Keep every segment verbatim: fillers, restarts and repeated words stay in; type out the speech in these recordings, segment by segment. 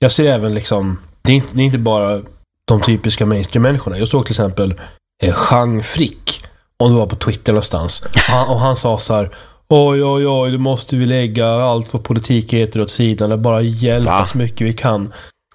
jag ser även liksom, det är inte, det är inte bara de typiska mainstream-människorna. Jag såg till exempel eh, Jean Frick, om det var på Twitter någonstans. Han, och han sa så här: oj, oj, oj, då måste vi lägga allt vad politik heter åt sidan. Det bara hjälpa så mycket vi kan.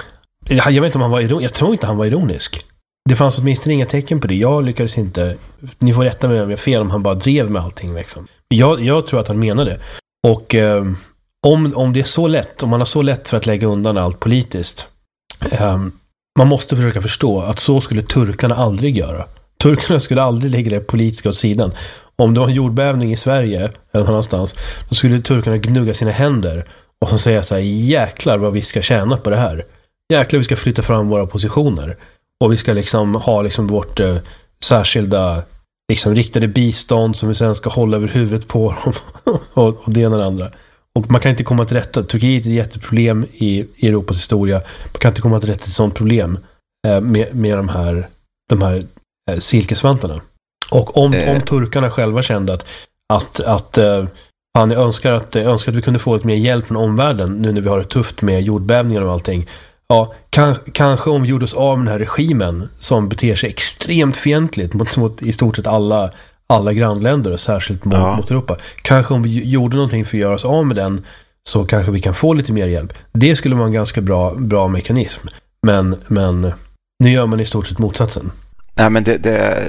Jag, jag vet inte om han var ironisk. Jag tror inte han var ironisk. Det fanns åtminstone inga tecken på det. Jag lyckades inte. Ni får rätta mig om jag är fel, om han bara drev med allting liksom. Jag, jag tror att han menade det. Och eh, om, om det är så lätt, om man har så lätt för att lägga undan allt politiskt, eh, man måste försöka förstå att så skulle turkarna aldrig göra. Turkarna skulle aldrig lägga det politiska åt sidan. Om det var en jordbävning i Sverige eller någon annanstans, då skulle turkarna gnugga sina händer och så säga så här: jäklar vad vi ska tjäna på det här. Jäklar vi ska flytta fram våra positioner. Och vi ska liksom ha liksom vårt eh, särskilda liksom riktade bistånd som vi sen ska hålla över huvudet på dem och, och det ena och det andra. Och man kan inte komma till rätta. Turkiet är ett jätteproblem i, i Europas historia. Man kan inte komma till rätta till ett sådant problem eh, med, med de här, de här eh, silkesvantarna. Och om, eh. om turkarna själva kände att, att, att eh, han önskar att, eh, önskar att vi kunde få lite mer hjälp från omvärlden nu när vi har det tufft med jordbävningar och allting. Ja, kan, kanske om vi gjorde oss av med den här regimen som beter sig extremt fientligt mot, mot i stort sett alla, alla grannländer och särskilt mot, ja. mot Europa. Kanske om vi gjorde någonting för att göra oss av med den, så kanske vi kan få lite mer hjälp. Det skulle vara en ganska bra, bra mekanism. Men, men nu gör man i stort sett motsatsen. Nej, men det, det,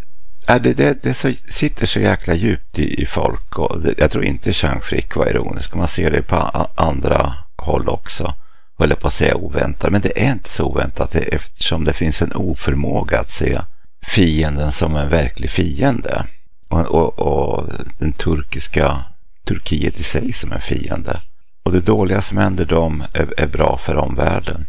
det, det, det så, sitter så jäkla djupt i, i folk. Och det, jag tror inte Jean Frick var ironisk. Man ser det på a, andra håll också. Eller på att säga oväntat, men det är inte så oväntat eftersom det finns en oförmåga att se fienden som en verklig fiende och, och, och den turkiska Turkiet i sig som en fiende, och det dåliga som händer dem är, är bra för omvärlden.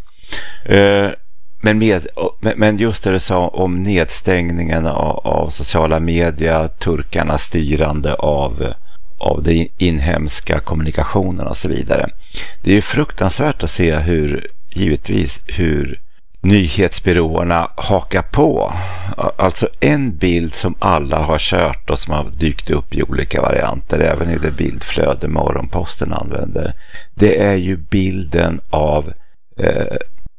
Eh, men, med, men just det du sa om nedstängningen av, av sociala medier, turkarnas styrande av av de inhemska kommunikationerna och så vidare. Det är ju fruktansvärt att se hur, givetvis, hur nyhetsbyråerna hakar på. Alltså en bild som alla har kört och som har dykt upp i olika varianter, även i det bildflöde Morgonposten använder. Det är ju bilden av eh,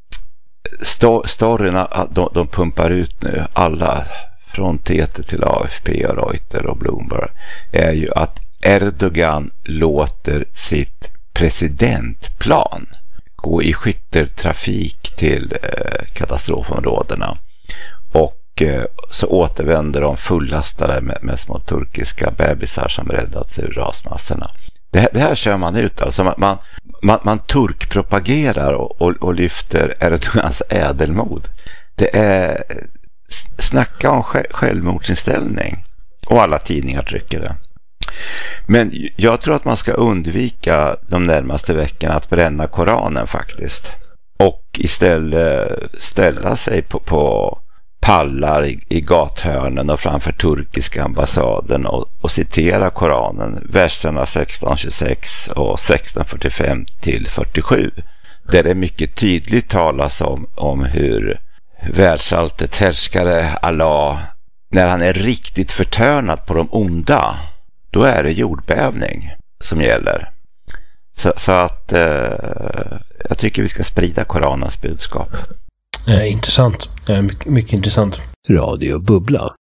sto- storyna de, de pumpar ut nu, alla från T T till A F P och Reuters och Bloomberg, är ju att Erdogan låter sitt presidentplan gå i skytteltrafik till eh, katastrofområdena, och eh, så återvänder de fullastade med, med små turkiska bebisar som räddats ur rasmassorna. Det, det här kör man ut. Alltså man, man, man, man turkpropagerar och, och, och lyfter Erdogans ädelmod. Det är snacka om självmordsinställning, och alla tidningar trycker det. Men jag tror att man ska undvika de närmaste veckorna att bränna Koranen faktiskt, och istället ställa sig på, på pallar i, i gathörnen och framför turkiska ambassaden och, och citera Koranen, verserna sexton tjugosex och sexton fyrtiofem till fyrtiosju, där det mycket tydligt talas om, om hur världsalltet härskare Allah, när han är riktigt förtörnad på de onda, då är det jordbävning som gäller. Så, så att eh, jag tycker vi ska sprida Koranens budskap. Eh, intressant. Eh, mycket, mycket intressant. Radio Bubbla.